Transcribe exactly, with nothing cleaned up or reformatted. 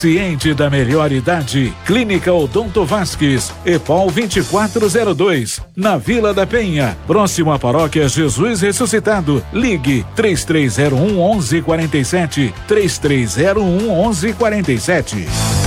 Ciente da melhor idade, Clínica Odonto Vasques, EPOL vinte e quatro zero dois, na Vila da Penha, próximo à Paróquia Jesus Ressuscitado. Ligue três três zero um onze quarenta e sete, três três zero um onze quarenta e sete.